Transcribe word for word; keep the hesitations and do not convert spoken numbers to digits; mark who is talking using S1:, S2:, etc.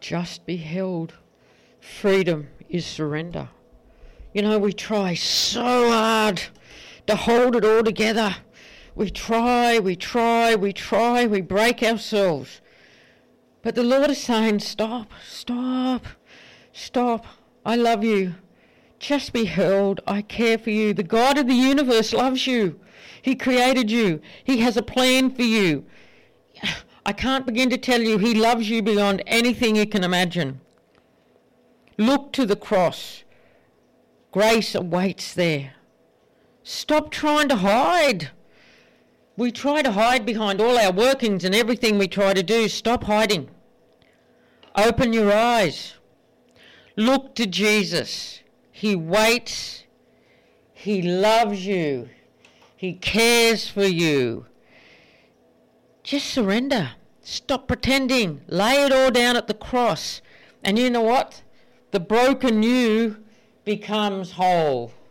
S1: Just be held. Freedom is surrender. You know, we try so hard to hold it all together. We try, we try, we try, we break ourselves. But the Lord is saying, stop, stop, stop. I love you. Just be held. I care for you. The God of the universe loves you. He created you. He has a plan for you. I can't begin to tell you, he loves you beyond anything you can imagine. Look to the cross. Grace awaits there. Stop trying to hide. We try to hide behind all our workings and everything we try to do. Stop hiding. Open your eyes. Look to Jesus. He waits. He loves you. He cares for you. Just surrender. Stop pretending. Lay it all down at the cross. And you know what? The broken you becomes whole.